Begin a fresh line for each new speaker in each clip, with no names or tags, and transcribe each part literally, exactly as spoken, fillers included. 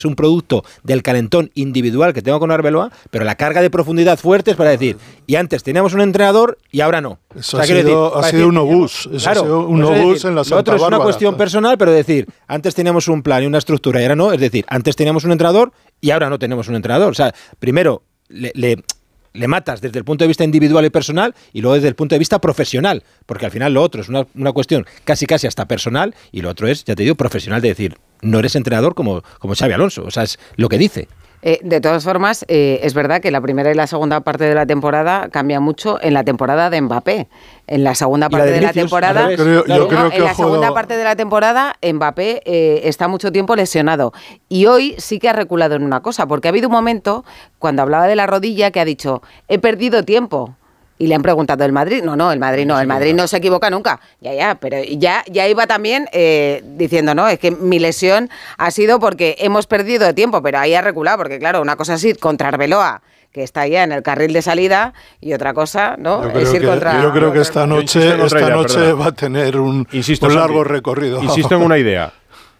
es un producto del calentón individual que tengo con Arbeloa, pero la carga de profundidad fuerte es para decir, y antes teníamos un entrenador y ahora no.
Eso o sea, ha, sido, decir, ha sido un obús, eso
claro,
ha sido un obús decir, en la Santa
Lo otro es
Bárbara.
Una cuestión personal, pero decir, antes teníamos un plan y una estructura y ahora no, es decir, antes teníamos un entrenador y ahora no tenemos un entrenador. O sea, primero le... le le matas desde el punto de vista individual y personal y luego desde el punto de vista profesional, porque al final lo otro es una, una cuestión casi casi hasta personal y lo otro es, ya te digo, profesional, de decir, no eres entrenador como, como Xabi Alonso, o sea, es lo que dice.
Eh, de todas formas, eh, es verdad que la primera y la segunda parte de la temporada cambia mucho en la temporada de Mbappé. En la segunda parte la de, de la temporada,
yo creo, yo creo
no,
que
en la
juego...
segunda parte de la temporada, Mbappé eh, está mucho tiempo lesionado y hoy sí que ha reculado en una cosa, porque ha habido un momento cuando hablaba de la rodilla que ha dicho, he perdido tiempo. Y le han preguntado, ¿el Madrid? No, no, el Madrid no, el Madrid no se equivoca nunca. Ya, ya, pero ya, ya iba también eh, diciendo, no, es que mi lesión ha sido porque hemos perdido tiempo, pero ahí ha reculado, porque claro, una cosa así contra Arbeloa, que está ya en el carril de salida, y otra cosa, ¿no?
Yo es ir
que,
contra... Yo creo que esta noche, esta idea, noche perdona. va a tener un, insisto, un largo Santi, recorrido.
Insisto en una idea.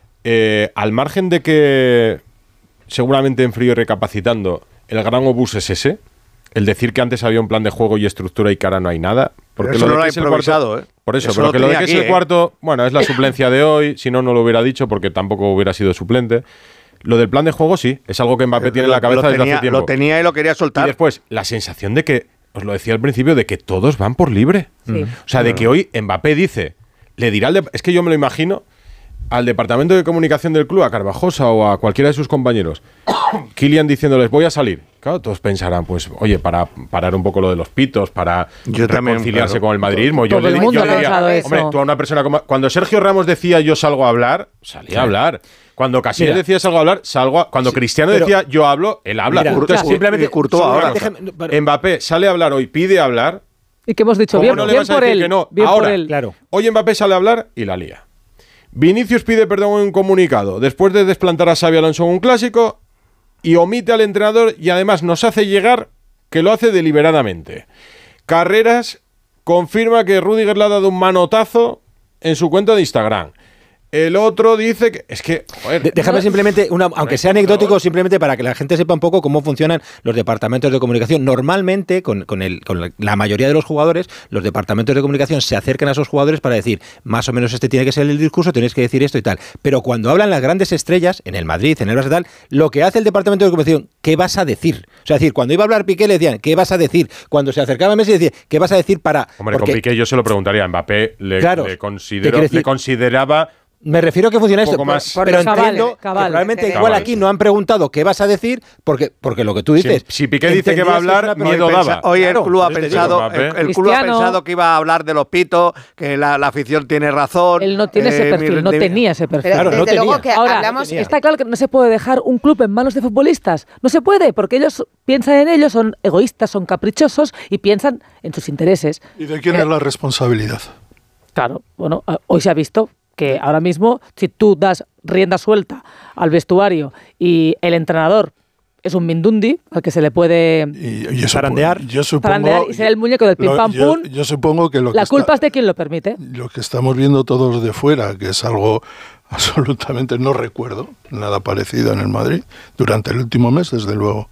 Eh, al margen de que, seguramente en frío y recapacitando, el gran obús es ese, el decir que antes había un plan de juego y estructura y que ahora no hay nada. Porque
eso
lo de
no lo ha
que es el
improvisado,
cuarto,
¿eh?
Por eso,
eso
pero que lo de que
aquí,
es el
¿eh?
cuarto, bueno, es la suplencia de hoy, si no, no lo hubiera dicho porque tampoco hubiera sido suplente. Lo del plan de juego sí, es algo que Mbappé tiene en la cabeza
tenía,
desde hace tiempo.
Lo tenía y lo quería soltar.
Y después, la sensación de que, os lo decía al principio, de que todos van por libre.
Sí.
O sea, de que hoy Mbappé dice, le dirá al de, es que yo me lo imagino, al departamento de comunicación del club, a Carvajosa o a cualquiera de sus compañeros, Kylian diciéndoles, voy a salir. Claro, todos pensarán, pues, oye, para parar un poco lo de los pitos, para
yo
reconciliarse
también, claro.
con el madridismo. Yo
Todo
le,
el mundo
yo le diría,
ha
hombre, tú a una persona como... Cuando Sergio Ramos decía, yo salgo a hablar, salía sí. a hablar. Cuando Casillas decía, salgo a hablar, salgo a... Cuando sí, Cristiano decía, yo hablo, él habla.
Mira,
Entonces,
simplemente
Courtois ahora.
Déjame, Mbappé sale a hablar hoy, pide hablar.
¿Y qué hemos dicho? Bien,
no
bien por él.
Que no?
Bien
Ahora,
por él.
Claro.
Hoy Mbappé sale a hablar y la lía. Vinicius pide perdón en un comunicado después de desplantar a Xabi Alonso en un clásico y omite al entrenador y además nos hace llegar que lo hace deliberadamente. Carreras confirma que Rüdiger le ha dado un manotazo en su cuenta de Instagram. El otro dice que... Es que... Joder,
Déjame
no,
simplemente, una, aunque sea anecdótico, simplemente para que la gente sepa un poco cómo funcionan los departamentos de comunicación. Normalmente, con, con, el, con la mayoría de los jugadores, los departamentos de comunicación se acercan a esos jugadores para decir, más o menos este tiene que ser el discurso, tenéis que decir esto y tal. Pero cuando hablan las grandes estrellas, en el Madrid, en el Barça y tal, lo que hace el departamento de comunicación, ¿qué vas a decir? O sea, decir, cuando iba a hablar Piqué le decían, ¿qué vas a decir? Cuando se acercaba a Messi decía, ¿qué vas a decir para...?
Hombre,
porque,
con Piqué yo se lo preguntaría. Mbappé le,
claro,
le, considero,
decir,
le consideraba...
Me refiero a que funciona esto,
más,
pero
cabal,
entiendo
cabal,
que probablemente
cabal.
igual aquí no han preguntado qué vas a decir, porque, porque lo que tú dices...
Si, si Piqué dice que va a hablar, miedo
hoy
daba.
Pensa, hoy
claro,
el club ha
digo,
pensado, el, el club ha pensado que iba a hablar de los pitos, que la, la afición tiene razón.
Él no tiene eh, ese perfil, mi, no de, tenía ese perfil.
Pero
claro, no
desde
tenía.
luego que
Ahora,
hablamos...
tenía. Está claro que no se puede dejar un club en manos de futbolistas. No se puede, porque ellos piensan en ellos, son egoístas, son caprichosos y piensan en sus intereses.
¿Y de quién
eh,
es la responsabilidad?
Claro, bueno, hoy se ha visto que ahora mismo, si tú das rienda suelta al vestuario y el entrenador es un mindundi al que se le puede
y, y
zarandear,
yo supongo,
zarandear y ser el muñeco del pim pam pum,
yo, yo supongo que lo
la
que
culpa
está,
es de quien lo permite.
Lo que estamos viendo todos de fuera, que es algo absolutamente, no recuerdo nada parecido en el Madrid durante el último mes, desde luego.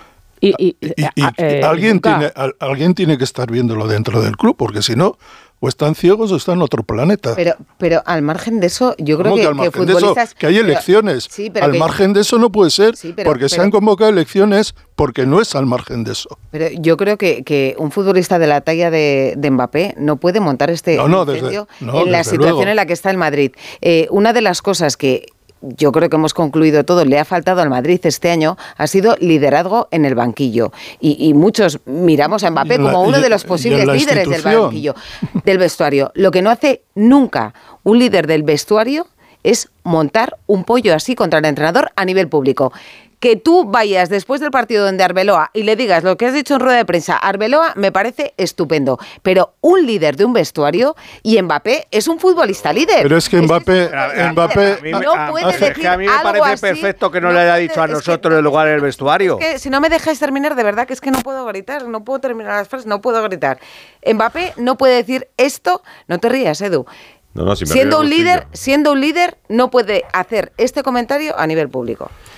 Y, y,
y, y,
eh,
y alguien,
nunca...
tiene, a, alguien tiene que estar viéndolo dentro del club, porque si no, o están ciegos o están en otro planeta.
Pero, pero al margen de eso, yo creo
que,
que,
al margen
que futbolistas...
de eso, que hay elecciones.
Pero, sí, pero
al
que,
margen de eso no puede ser,
sí, pero,
porque
pero,
se han convocado elecciones porque no es al margen de eso.
Pero yo creo que, que un futbolista de la talla de, de Mbappé no puede montar este
no, no,
incendio
desde, no,
en la situación
luego.
en la que está el Madrid. Eh, una de las cosas que... yo creo que hemos concluido todo, le ha faltado al Madrid este año, ha sido liderazgo en el banquillo. Y, y muchos miramos a Mbappé la, como uno de los posibles líderes del banquillo, del vestuario. Lo que no hace nunca un líder del vestuario es montar un pollo así contra el entrenador a nivel público. Que tú vayas después del partido donde Arbeloa y le digas lo que has dicho en rueda de prensa, Arbeloa me parece estupendo, pero un líder de un vestuario, y Mbappé es un futbolista líder.
Pero es que Mbappé, es
a,
Mbappé
a mí,
no
a,
puede
a,
decir
que a mí me
algo
parece
así,
perfecto que no,
no
le haya
puede,
dicho a nosotros
que,
el lugar en el vestuario.
Es que si no me dejáis terminar, de verdad que es que no puedo gritar, no puedo terminar las frases, no puedo gritar. Mbappé no puede decir esto, no te rías, Edu.
No, no, si me
siendo
río,
un líder,
yo.
siendo un líder, no puede hacer este comentario a nivel público.